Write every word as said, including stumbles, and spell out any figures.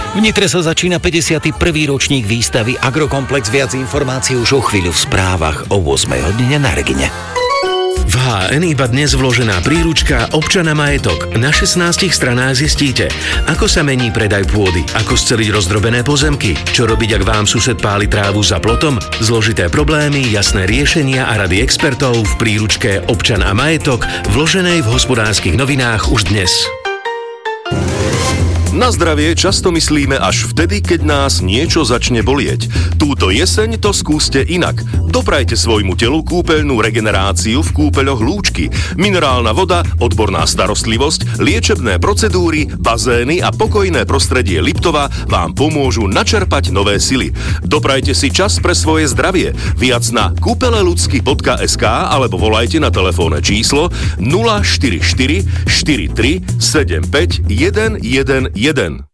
V Nitre sa začína päťdesiaty prvý ročník výstavy Agrokomplex. Viac informácií už o chvíľu v správach o ôsmej hodine na Regine. V há en iba dnes vložená príručka Občan a majetok. Na šestnástich stranách zistíte, ako sa mení predaj pôdy, ako sceliť rozdrobené pozemky, čo robiť, ak vám sused páli trávu za plotom, zložité problémy, jasné riešenia a rady expertov v príručke Občan a majetok, vloženej v Hospodárskych novinách už dnes. Na zdravie často myslíme až vtedy, keď nás niečo začne bolieť. Túto jeseň to skúste inak. Doprajte svojmu telu kúpeľnú regeneráciu v kúpeľoch Lúčky. Minerálna voda, odborná starostlivosť, liečebné procedúry, bazény a pokojné prostredie Liptova vám pomôžu načerpať nové sily. Doprajte si čas pre svoje zdravie. Viac na kúpeleludsky bodka es ká alebo volajte na telefónne číslo nula štyri štyri štyri tri sedem päť jeden jeden jeden.